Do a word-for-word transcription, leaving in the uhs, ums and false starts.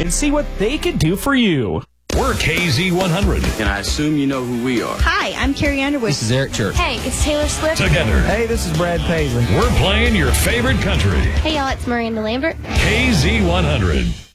and see what they can do for you. We're K Z one hundred. And I assume you know who we are. Hi, I'm Carrie Underwood. This is Eric Church. Hey, it's Taylor Swift. Together. Hey, this is Brad Paisley. We're playing your favorite country. Hey, y'all, it's Miranda Lambert. K Z one hundred.